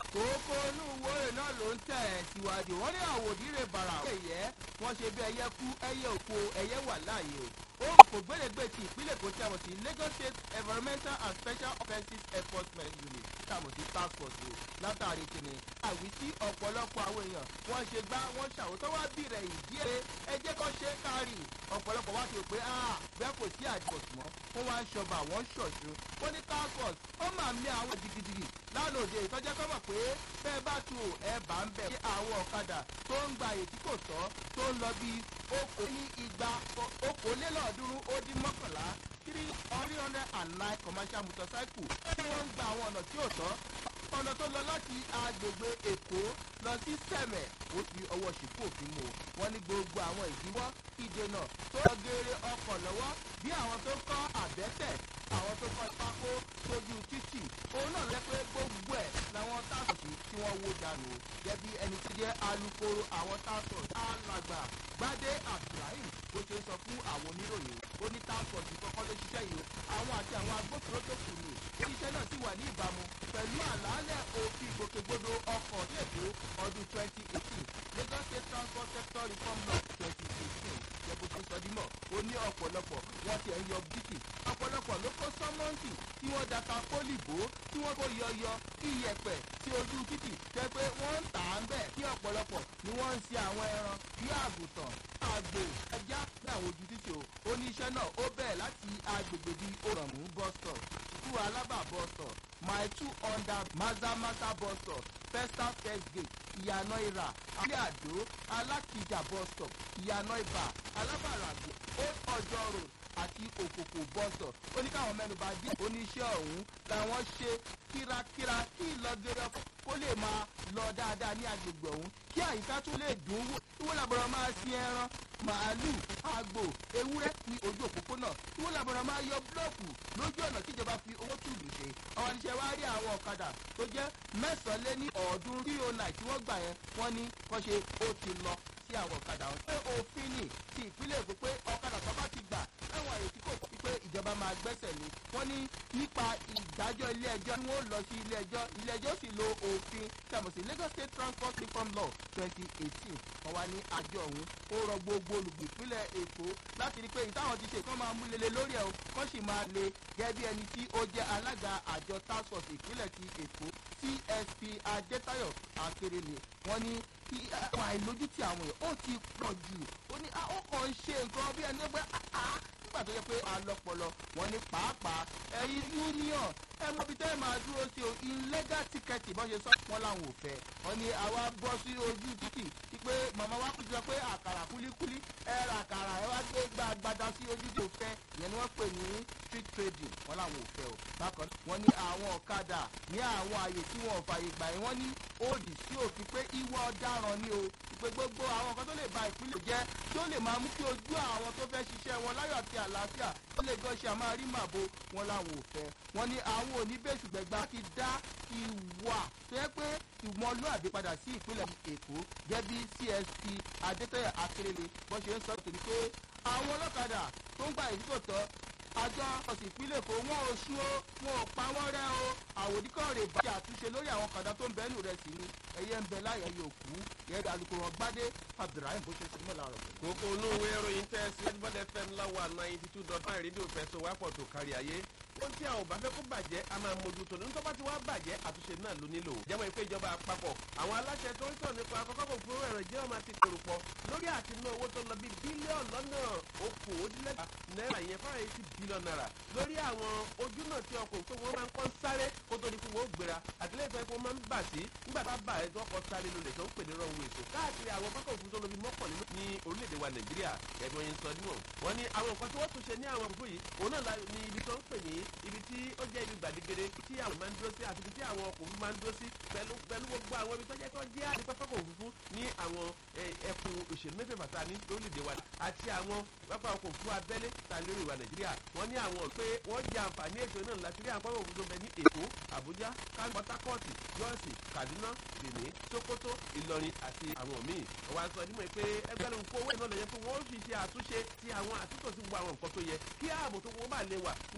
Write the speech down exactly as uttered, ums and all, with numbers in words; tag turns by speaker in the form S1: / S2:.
S1: kókó inú ìwòrè náà ló ń tẹ̀ ẹ́ síwájú wọ́n ní àwòdìrè bàrà ẹ̀yẹ wọ́n ṣe bí ẹyẹ kú ẹyẹ òkú ẹyẹ wà láàyè o ó kò gbélégbé ti ìpínlẹ̀ Èkó tí a mọ̀ sí Lagos State Environmental and Special Offences Enforcement Unit tí a mọ̀ sí task force o látàrí kìnnì àwí tí ọ̀pọ̀lọpọ̀ àwọn èèyàn wọ́n ṣe gbá wọ́n ṣàwòtọ́ wá bìrẹ̀ ìdí ẹ̀ ẹ jẹ́ kó ṣe é kárì ọ̀pọ̀lọpọ̀ wá ti rò pé ah bẹ́ẹ̀ kò sí àjọsùn mọ́ wọ́n wá ń ṣọba àwọn ṣọ̀ṣù wọ́n ní task force ó máa mi àwọn jìgìjìgì lánàá òde ìtọ́jẹ́ kọ́ mọ̀ pé bẹ́ẹ̀ bá tu ẹ̀ bá ń bẹ̀ àwọn ọ̀kadà tó ń gba èyí tí kò tọ́ tó ń lọ bí okòó ní igba okòólélọ́ọ̀ọ́dúnrún ó dín mọ́kànlá three hundred and nine commercial motorcycle tí wọ́n ń gba àwọn ọ̀nà tí ò tọ́ ọ̀nà tó lọ láti agbègbè Èkó lọ sí Sẹ̀mẹ̀ ó fi ọwọ́ ṣìkú òfin mú wọn ní gbogbo àwọn ìdíwọ́ ìdènà tó lọ geere ọkọ̀ lọ́wọ́ bí àwọn tó kọ́ àbẹ́tẹ̀ àwọn tó kọ́ pákó sójú títì òun náà lẹ́ pé gbogbo ẹ̀ làwọn táàsì tí wọ́n wó dànù gẹ́bí ẹni tí jẹ́ alukoro àwọn táàsì alàgbà Gbádé Abdulrahim bó ṣe ń sọ fún àwọn oníròyìn ó ní táàsì kọ́kọ́ ló ṣiṣẹ́ yìí àwọn àti àwọn agbófinró tó kù ní iṣẹ́ náà sì wà ní ìbámu pẹ̀lú àlàálẹ̀ òfin ìgbòkègbodò ọkọ̀ ní Èkó ọdún twenty eighteen Lagos State Transport Sector Reform Law twenty eighteen jẹ́bù tó sọ dímọ̀ ó ní ọ̀pọ̀lọpọ̀ wọ́n ti ẹ̀ ń yọ bíkì ọ̀pọ̀lọpọ̀ ló kó sọ́mọ́ǹtì tí wọ́n data pólìbó tí wọ́n kó yọyọ iyẹ̀pẹ̀ sí ojú títì jẹ́ pé wọ́n ń tà á ń bẹ̀ kí ọ̀pọ̀lọpọ̀ ni wọ́n ń ṣe àwọn ẹran bí àgùntàn àgbò ẹja ní àwọn ojú títì o ó ní iṣẹ́ náà ó bẹ̀rẹ̀ láti agbègbè bíi Òrànmú bus stop two Alábà bus stop mile two under Mazamata bus stop Festac first gate ìyànà ìrà ilé àdó Alákìjà bus stop ìyànà ìbà Alábàràgbò old ọjọ́ road àti òkòkò bus stop ó ní káwọn mẹ́nuba díẹ̀ oníṣẹ́ ọ̀hún làwọn ṣe kírakíra kí ìlọgẹrẹ kó lè máa lọ dáadáa ní agbègbè ọ̀hún kí àyíká tún lè dùn wò ìwọ làbọ̀rọ̀ máa sin ẹran màálù àgbò ewúrẹ́ ní ojú òpópónà ìwọ làbọ̀rọ̀ máa yọ búlọ́ọ̀kù lójú ọ̀nà tíjọba fi owó tùlù ṣe àwọn àníṣe wá rí àwọn ọ̀kadà tó jẹ́ mẹ́sàn-án lé ní ọ̀ọ́dúnrún tí ó náì tí wọ́n gbà yẹn wọ́n ní wọ́n ṣe ó ti lọ sí àwọn ọ̀kadà ọ̀hún pé òfin ní ti ìpínlẹ̀ Èkó pé ọ̀kadà tó bá ti gbà ẹ̀wọ̀n àyè tí kò kọ́ pé ìjọba máa gbẹ́sẹ̀ lé wọ́n ní nípa ìdájọ́ ilé ẹjọ́ ni wọ́n lọ sí ilé ẹjọ́ ilé ẹjọ́ sì lo òfin tí a mọ̀ sí Lagos State Transport Reform Law twenty eighteen wọ́n wá ní àjọ ọ̀hún ó rọ gbogbo olùgbé ìpínlẹ̀ Èkó láti rí pé ìtàwọn ti ṣe kán máa mú lele lórí ẹ̀ o kán sì máa le gẹ́gẹ́ bí ẹni tí ó jẹ́ alága àjọ task force ìpínlẹ̀ ti Èkó C S P Adétayọ̀ Akérèlé wọ́n ní àwọn àìlójútì àwọn èèyàn ó ti pọ̀ jù ó ní ó kàn ń ṣe nǹkan bí ẹni pé nígbà tó yẹ pé alọ́pọlọ wọn ní pàápàá ẹ̀yin union ẹ mọ ibi tẹ́ ẹ máa dúró sí o illegal ticket bọ́n ṣe sọ wọn làwọn ò fẹ́ wọn ni àwa bọ́ sí ojú títì pé màmá wa kú ti sọ pé àkàrà kúlíkúlí ẹ ra àkàrà ẹ wá gbé gba agbada sí ojú tí ò fẹ́ ìyẹn ni wọ́n pè ní street trading wọn làwọn ò fẹ́ o bákan wọn ní àwọn ọ̀kadà ní àwọn àyè tí wọn ò fààyè gbà yẹn wọ́n ní òdì sí òfin pé ìwà ọ̀daràn ni o pé gbogbo àwọn nǹkan tó lè ba ìpínlẹ̀ jẹ́ tó lè máa mú kí ojú àwọn tó fẹ́ ṣiṣẹ́ wọn láyọ̀ àti àlàáfíà tó lè gan ṣe àmọ́ rí màbo wọn làwọn ò fẹ́ wọn ní àwọn oníbẹ̀sùgbẹ̀gbà ti dá ìwà tó yẹ pé ìmọ̀lúàbí padà sí ìpínlẹ̀ Èkó gẹ́gẹ́ bí C S P Adétayọ̀ Akérèlé bó ṣe ń sọ tòní pé àwọn ọlọ́kadà tó ń gba èyí tó tọ́ àjọ ọ̀sìn ìpínlẹ̀ Èkó wọn ò sún ó wọn ò pa wọ́n rẹ́ o àwòdìkọ́ rè bá ṣe àtúnṣe lórí àwọn ọ̀kadà tó ń bẹ́ẹ̀ nù rẹ̀ sí ni ẹ̀yẹ ń bẹ láyé ẹ̀yẹ òkú gẹ́gẹ́ alukoro Gbádé Abdulrahim bó ṣe ṣe mọ́ làárọ̀.
S2: kókó inú ìwé ìròyìn tẹ́ sí Edward F M láwa ninety two dot nine rédíò fẹsọ̀ wápọ̀ tó kárí ayé ohun tí a ò bá fẹ́ kó bàjẹ́ a máa mójútó ní tó bá ti wá bàjẹ́ àtúnṣe náà ló nílò. jẹ́mọ̀ ìpè ìjọba àpapọ̀ àwọn aláṣẹ tó ń sọ̀rọ̀ nípa àkọ́kọ́ kò fún ẹ̀rọ jẹ́ ọmọ àti kòrò pọ̀ lórí àti ná owó tó lọ bí bílíọ̀nù lọ́nà okòólélẹ́gbà náírà yẹn fáwọn eighty billion naira lórí àwọn ojú náà tí ọkọ̀ tó wọ́n máa ń kọ́ sáré kó tó di fún wọn ó gbéra àtìlẹ́yìn tó wọ́n máa ń bà sí nígbà tá a bà ẹ̀ tó ọkọ̀ sáré lólè tó ń pè ní rọ̀wé èso káàkiri àwọn pápá òfurufú tó lọ bí mọ́kànlélógún ní orílẹ̀-èdè wa Nàìjíríà ẹ̀gbọ́n yẹn sọ níwọ̀n wọ́n ní àwọn nǹkan tí wọ́n tún ṣe ní àwọn òfurufú yìí òun náà ní ibi tó ń pè ní ibi tí ó jẹ́ ibi gbàdégede tí àwọn máa ń dúró sí àti ibi tí àwọn ọkọ̀ òfurufú máa ń dúró sí pẹ̀lú pẹ̀lú gbogbo àwọn ibi tó jẹ́ tó jẹ́ àti pápá òfurufú ní àwọn ẹkùn òṣèlú mẹ́fẹ̀ẹ̀fà tá a ní lórílẹ̀-èdè wa àti àwọn pápá ọkọ̀ òfurufú abẹ́lé tá a lórí ìwà Nàìjíríà wọ́n ní àwọn pé wọ́n jẹ àǹfààní ètò náà láti rí àwọn pápá òfurufú tó bẹ ní Èkó Àbújá Port Harcourt Jos Kaduna Benin Sokoto Ìlọrin àti àwọn míì wọ́n sọ nímọ̀ pé ẹgbẹ́rún kó owó ìnáwó lẹ́yìn pé wọ́n fi ṣe àtúnṣe ti àwọn àtúntò sí gbogbo àwọn nǹkan tó yẹ kí ààbò tó wọ́n bá lè wà